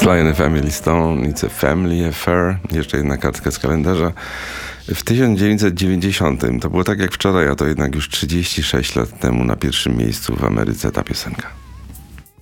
Sly and the Family Stone, It's a Family Affair, jeszcze jedna kartka z kalendarza. W 1990, to było tak jak wczoraj, a to jednak już 36 lat temu na pierwszym miejscu w Ameryce ta piosenka.